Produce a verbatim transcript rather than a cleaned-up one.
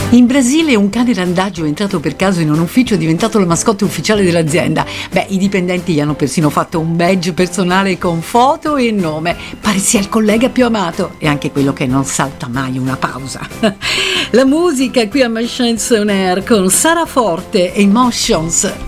In Brasile un cane randagio è entrato per caso in un ufficio e è diventato la mascotte ufficiale dell'azienda. Beh, i dipendenti gli hanno persino fatto un badge personale con foto e nome. Pare sia il collega più amato e anche quello che non salta mai una pausa. La musica qui a Machine on Air con Sara Forte e Emotions.